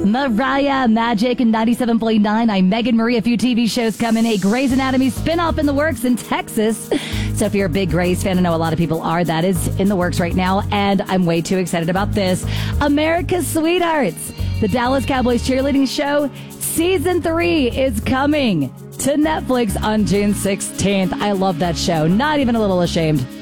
Mariah Magic and 97.9. I'm Megan Marie. A few TV shows coming. A Grey's Anatomy spinoff in the works in Texas. So if you're a big Grey's fan, I know a lot of people are. That is in the works right now. And I'm way too excited about this. America's Sweethearts, the Dallas Cowboys cheerleading show. Season 3 is coming to Netflix on June 16th. I love that show. Not even a little ashamed.